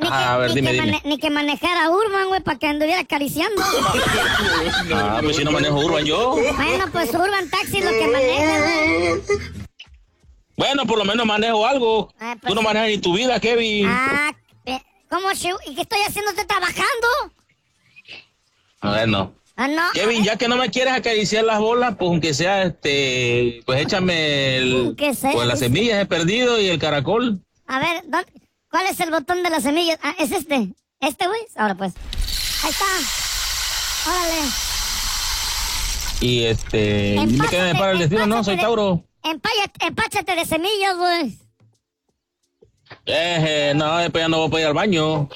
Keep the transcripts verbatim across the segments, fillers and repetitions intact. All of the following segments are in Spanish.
Ni, Ah, que, a ver, ni, dime, que dime. mane- ni que manejara Urban, güey, para que anduviera acariciando. Ah, pues si no manejo Urban yo. Bueno, pues Urban Taxi es lo que maneja, güey. Bueno, por lo menos manejo algo. Ah, pues Tú no sí. manejas ni tu vida, Kevin. Ah, eh, ¿cómo, Chiu? ¿Y qué estoy haciendo? ¿Estoy trabajando? Bueno. Ah, no. Kevin, ya que no me quieres acariciar las bolas, pues aunque sea, este, pues échame el, ¿Qué sea? pues las semillas he perdido y el caracol. A ver, ¿dónde- ¿cuál es el botón de las semillas? Ah, es este. ¿Este, güey? Ahora pues. Ahí está. Órale. Y este, dime que me para el destino, no, soy de- Tauro. empáyate- empáchate de semillas, güey. Eh, no, después ya no voy a ir al baño.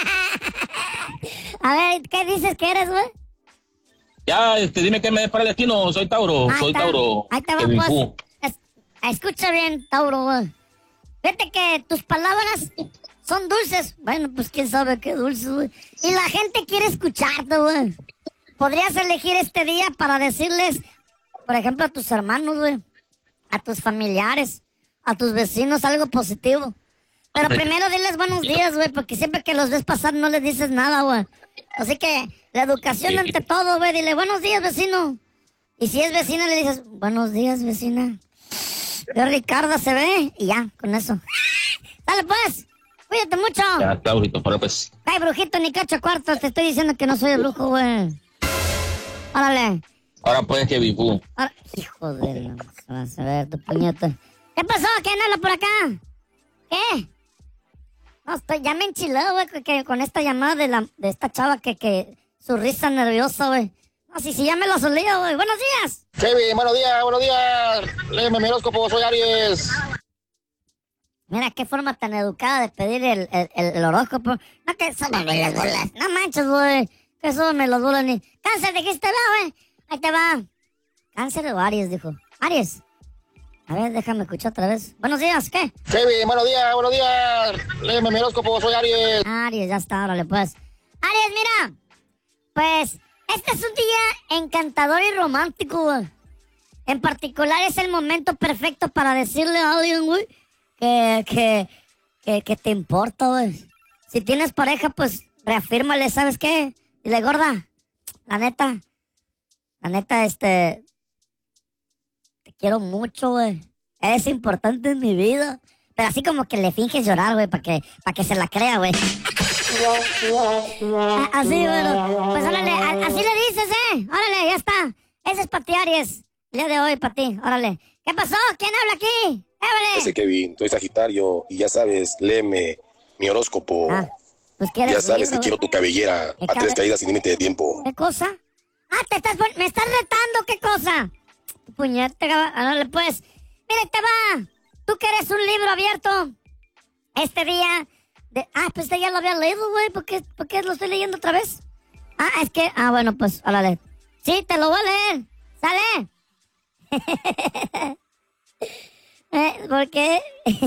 A ver, ¿qué dices que eres, güey? Ya, este, dime que me para el destino, soy Tauro, Ahí soy está. Tauro. Ahí te va, Kevin pues. Fu. Es- escucha bien, Tauro, güey. Fíjate que tus palabras son dulces. Bueno, pues quién sabe qué dulces, güey. Y la gente quiere escucharte, güey. Podrías elegir este día para decirles, por ejemplo, a tus hermanos, güey, a tus familiares, a tus vecinos algo positivo. Pero primero diles buenos días, güey, porque siempre que los ves pasar no les dices nada, güey. Así que la educación ante todo, güey. Dile buenos días, vecino. Y si es vecina, le dices buenos días, vecina. Yo, Ricardo, se ve. Y ya, con eso. Dale, pues. Cuídate mucho. Ya, Taurito, pero pues. Ay, brujito, ni cacho cuarto. Te estoy diciendo que no soy el brujo, güey. Órale. Ahora pues, Kevin Fu. Ahora- Hijo de la... Vas a ver, tu puñeta. ¿Qué pasó? ¿Quién habla por acá? ¿Qué? No, estoy... Ya me enchilé, güey, que- que con esta llamada de, la, de esta chava que, que... Su risa nerviosa, güey. No, si, si ya me lo solía, güey. ¡Buenos días! Kevin, buenos días, buenos días. Léeme mi horóscopo, soy Aries. Mira, qué forma tan educada de pedir el, el, el, el horóscopo. No, que sóbame las bolas. No manches, güey. Que sóbame las bolas ni... Cáncer, dijiste, va, güey. Ahí te va. Cáncer o Aries, dijo. Aries. A ver, déjame escuchar otra vez. Buenos días, ¿qué? Kevin, buenos días, buenos días. Léeme mi horóscopo, soy Aries. Aries, ya está, órale, pues. Aries, mira. Pues, este es un día encantador y romántico, güey. En particular es el momento perfecto para decirle a alguien, güey, que, que, que, que te importa, güey. Si tienes pareja, pues, reafírmale, ¿sabes qué? Dile, gorda, la neta, la neta, este, te quiero mucho, güey. Eres importante en mi vida. Pero así como que le finges llorar, güey, para que, para que se la crea, güey. Ah, así, bueno, pues órale, a- así le dices, ¿eh? Órale, ya está. Ese es para ti, Aries. El día de hoy, para ti, órale. ¿Qué pasó? ¿Quién habla aquí? Yo sé, ¡Órale! Kevin, soy Sagitario y ya sabes, léeme mi horóscopo. Ah, pues quieres Ya sabes libro, que quiero güey. tu cabellera ¿Qué a tres cabe- caídas sin límite de tiempo. ¿Qué cosa? Ah, te estás pon- me estás retando, ¿qué cosa? Puñete, gaba- órale, pues. Mire, te va. Tú que eres un libro abierto. Este día... De... Ah, pues este ya lo había leído, güey. ¿Por qué, ¿Por qué lo estoy leyendo otra vez? Ah, es que... Ah, bueno, pues, órale. Sí, te lo voy a leer. ¿Sale? eh, ¿Por qué?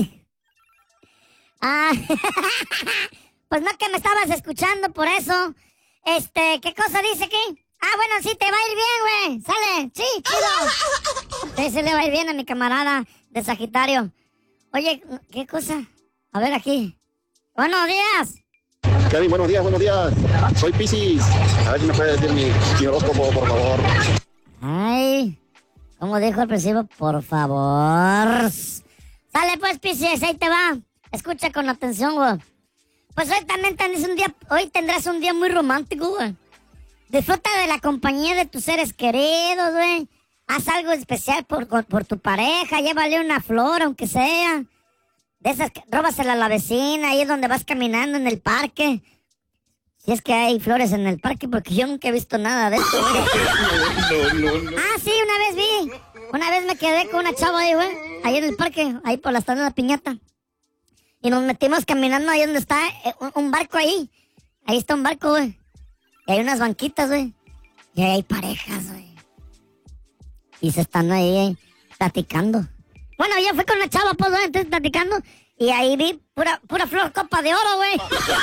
ah, pues no que me estabas escuchando, por eso. Este, ¿qué cosa dice aquí? Ah, bueno, sí, te va a ir bien, güey. Sale, sí, chido. Sí, sí le va a ir bien a mi camarada de Sagitario. Oye, ¿qué cosa? A ver aquí. Buenos días. Kevin, buenos días, buenos días. Soy Piscis. A ver si me puedes decir mi, mi horóscopo, por favor. Ay, como dijo al principio, por favor. Sale pues, Piscis, ahí te va. Escucha con atención, güey. Pues hoy también tendrás un día, hoy tendrás un día muy romántico, güey. Disfruta de la compañía de tus seres queridos, güey. Haz algo especial por, por, por tu pareja, llévale una flor, aunque sea. De esas, que- róbasela a la vecina, ahí es donde vas caminando en el parque. Si es que hay flores en el parque, porque yo nunca he visto nada de eso, güey. Ah, sí, una vez vi. Una vez me quedé con una chava ahí, güey. Ahí en el parque, ahí por la estación de la Piñata. Y nos metimos caminando ahí donde está eh, un, un barco ahí. Ahí está un barco, güey. Y hay unas banquitas, güey. Y ahí hay parejas, güey. Y se están ahí eh, platicando. Bueno, yo fui con la chava, pues, güey, entonces platicando. Y ahí vi pura, pura flor copa de oro, güey.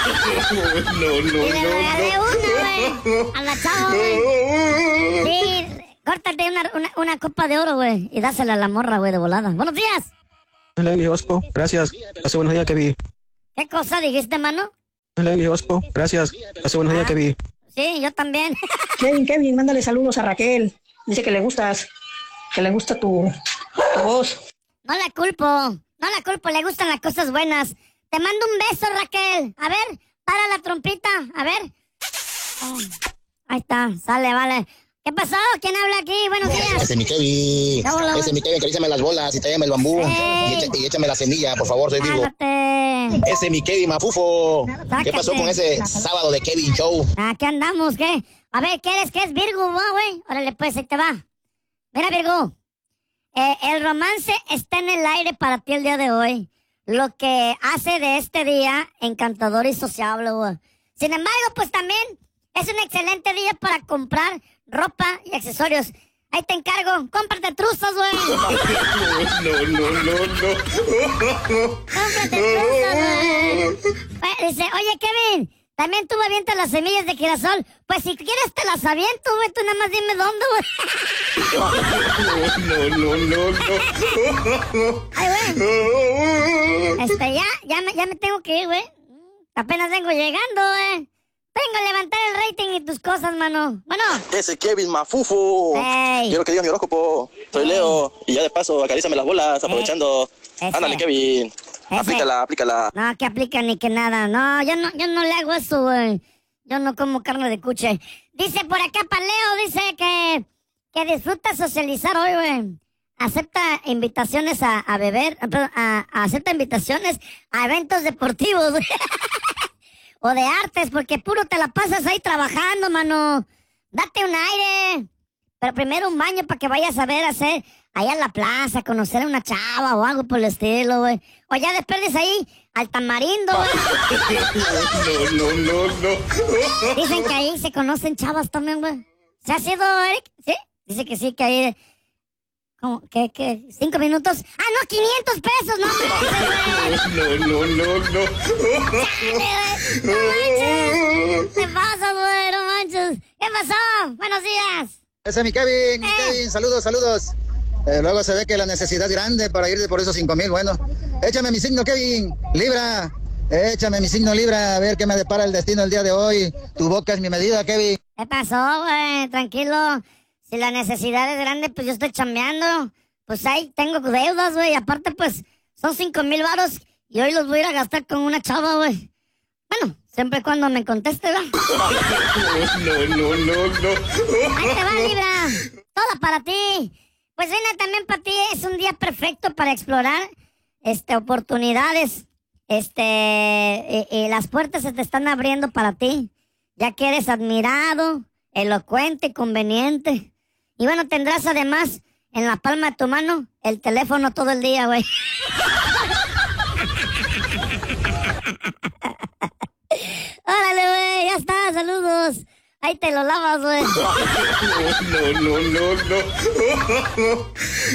Y le regalé una, güey. A la chava, güey. Sí, córtate una, una, una copa de oro, güey. Y dásela a la morra, güey, de volada. Buenos días. Hola, mi Osco. Gracias. Hace buenos días, Kevin. ¿Qué cosa dijiste, mano? Leli, Osco, gracias. Hace buenos días, Kevin. Sí, yo también. Kevin, Kevin, mándale saludos a Raquel. Dice que le gustas, que le gusta tu, tu voz. No la culpo, no la culpo, le gustan las cosas buenas. Te mando un beso, Raquel. A ver, para la trompita, a ver. Oh, ahí está, sale, vale. ¿Qué pasó? ¿Quién habla aquí? Buenos días. Ese es mi Kevin. Hola. Ese es mi Kevin, acaríciame las bolas y tráeme el bambú. Ey. Y, echa- y échame la semilla, por favor, soy Virgo. Cállate. Ese es mi Kevin Mafufo. Sácate. ¿Qué pasó con ese sábado de Kevin Show? Aquí andamos, ¿qué? A ver, ¿qué eres? ¿Qué es Virgo, va, güey? Órale, pues, ahí te va. Mira, Virgo. Eh, el romance está en el aire para ti el día de hoy. Lo que hace de este día encantador y sociable, güey. Sin embargo, pues también es un excelente día para comprar ropa y accesorios. Ahí te encargo, cómprate truzos, güey. No, no, no, no. Cómprate truzos, güey. Eh, Dice, oye, Kevin, también tú me avientas las semillas de girasol. Pues si quieres te las aviento, güey. Tú nada más dime dónde, güey. No, no, no, no. Ay, güey. Este, ya, ya me, ya me tengo que ir, güey. Apenas vengo llegando, güey. Vengo a levantar el rating y tus cosas, mano. Bueno. Ese Kevin Mafufo. Ey. Quiero que diga mi horóscopo. Soy Leo. Y ya de paso, acarízame las bolas, aprovechando. Ese. Ándale, Kevin. Ese. Aplícala, aplícala. No, que aplica ni que nada. No, yo no, yo no le hago eso, güey. Yo no como carne de cuche. Dice por acá, Paleo, dice que, que disfruta socializar hoy, güey. Acepta invitaciones a, a beber, a, perdón, a- a- acepta invitaciones a eventos deportivos, güey. O de artes, porque puro te la pasas ahí trabajando, mano. Date un aire. Pero primero un baño para que vayas a ver, hacer allá en la plaza, conocer a una chava o algo por el estilo, güey. O ya después ahí al tamarindo, güey. No, no, no, no. Dicen que ahí se conocen chavas también, güey. ¿Se ha sido, Eric? ¿Sí? Dice que sí, que ahí... ¿Cómo? ¿Qué, qué? ¿Cinco minutos? ¡Ah, no! ¡quinientos pesos! ¡No manches, güey! No, no, no, no. ¡No manches! ¿Qué pasa, güey? ¡No manches! ¿Qué pasó? ¡Buenos días! Ese es mi Kevin, mi Eh. Kevin, saludos, saludos. Eh, luego se ve que la necesidad es grande para ir de por esos cinco mil, bueno. Échame mi signo, Kevin, Libra. Échame mi signo, Libra, a ver qué me depara el destino el día de hoy. Tu boca es mi medida, Kevin. ¿Qué pasó, güey? Tranquilo. Si la necesidad es grande, pues yo estoy chambeando. Pues ahí tengo deudas, güey. Aparte, pues, son cinco mil varos y hoy los voy a ir a gastar con una chava, güey. Bueno, siempre y cuando me conteste, ¿verdad? No, no, no, no. Ahí te va, Libra. Todo para ti. Pues viene también para ti. Es un día perfecto para explorar este, oportunidades. Este, y, y las puertas se te están abriendo para ti. Ya que eres admirado, elocuente y conveniente. Y bueno, tendrás además en la palma de tu mano el teléfono todo el día, güey. Órale, güey, ya está, saludos. Ahí te lo lavas, güey. No, no, no, no.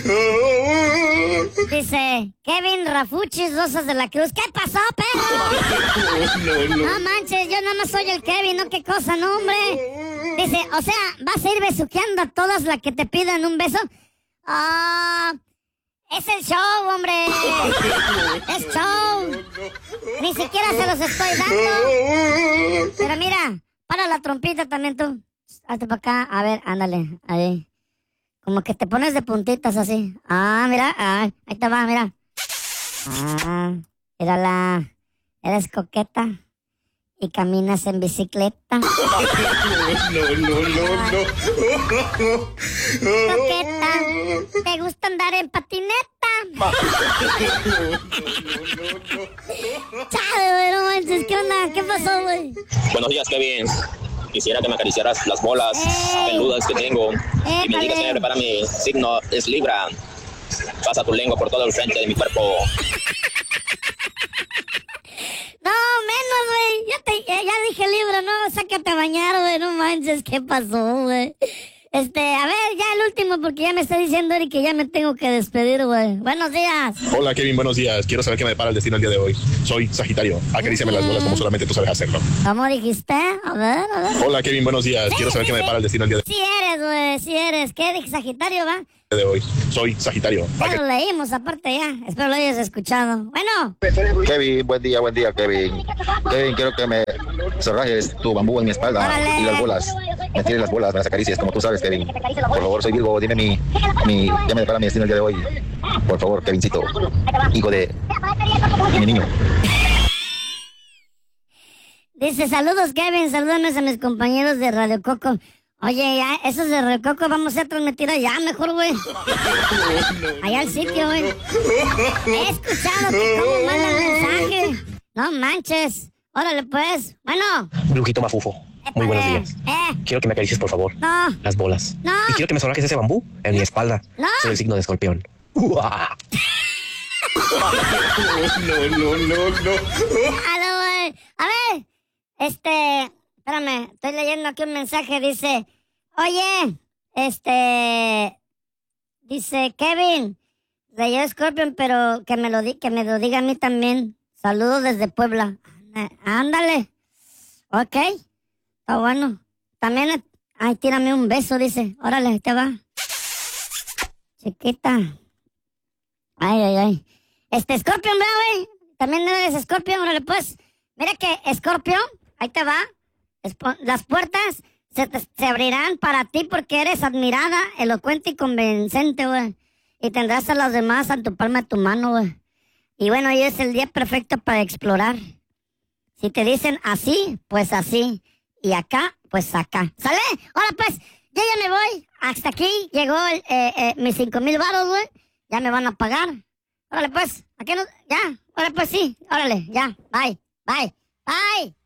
Dice, Kevin Rafuchis Rosas de la Cruz. ¿Qué pasó, perro? No, no. No manches, yo nada más soy el Kevin, ¿no? ¿Qué cosa, no, hombre? Dice, o sea, ¿vas a ir besuqueando a todas las que te pidan un beso? Ah, es el show, hombre. Es show. Ni siquiera se los estoy dando. Pero mira, para la trompita también tú. Hazte para acá. A ver, ándale. Ahí. Como que te pones de puntitas así. Ah, mira. Ah, ahí te va, mira. Ah, mírala. Eres coqueta. Y caminas en bicicleta. No, no, no, no. Coqueta. ¿Te gusta andar en patineta? Chale, güey, no manches. ¿Qué onda? ¿Qué pasó, güey? Buenos días, Kevin. Quisiera que me acariciaras las bolas Ey. peludas que tengo y me Épale. digas que para mi signo es Libra. Pasa tu lengua por todo el frente de mi cuerpo. No, menos, güey. Ya, te, ya, ya dije Libra, no, sácate a bañar, güey. No manches, ¿qué pasó, güey? Este, a ver, ya el último, porque ya me está diciendo Eric que ya me tengo que despedir, güey. Buenos días. Hola Kevin, buenos días. Quiero saber qué me depara el destino el día de hoy. Soy Sagitario. Acaríciame las bolas como solamente tú sabes hacerlo. ¿Cómo dijiste? A ver, a ver. Hola Kevin, buenos días. Quiero saber qué me depara el destino el día de hoy. Sí eres, güey, sí eres. ¿Qué dije, Sagitario, va? de hoy. Soy Sagitario. Ya lo leímos, aparte ya. Espero lo hayas escuchado. Bueno. Kevin, buen día, buen día, Kevin. Kevin, quiero que me cerrajes tu bambú en mi espalda. Órale. Y las bolas. Me tires las bolas, me las acaricias, como tú sabes, Kevin. Por favor, soy Virgo, dime mi, mi, ya me depara mi destino el día de hoy. Por favor, Kevincito, hijo de mi niño. Dice, saludos, Kevin, salúdanos a mis compañeros de Radio Coco. Oye, ya, esos de Radio Coco vamos a transmitir allá mejor, güey. Allá al sitio, güey. He escuchado que cómo mandan mensaje. No manches. Órale, pues. Bueno. Brujito Mafufo, muy buenos días. Eh. Quiero que me acaricies, por favor. No. Las bolas. No. Y quiero que me zorrajes ese bambú en mi espalda. No. Soy el signo de escorpión. ¡Uah! No, no, no, no. Aló, güey. A ver, este, espérame, estoy leyendo aquí un mensaje, dice, oye, este, dice, Kevin, de yo Scorpion, pero que me lo di, que me lo diga a mí también. Saludos desde Puebla. Ándale. Ok, está bueno. También, ay, tírame un beso, dice. Órale, te va. Chiquita. Ay, ay, ay. Este, Scorpion, ¿verdad, güey? También eres Scorpion, órale, pues. Mira que, Scorpion, ahí te va. Espo- Las puertas se, te- se abrirán para ti porque eres admirada, elocuente y convincente, güey. Y tendrás a los demás en tu palma de tu mano, güey. Y bueno, hoy es el día perfecto para explorar. Si te dicen así, pues así. Y acá, pues acá. ¿Sale? Ahora, pues, yo ya me voy. Hasta aquí llegó el, eh, eh, mis cinco mil varos, güey. Ya me van a pagar. Órale, pues, ¿a qué no? Ya, órale, pues sí, órale, ya, bye, bye, bye.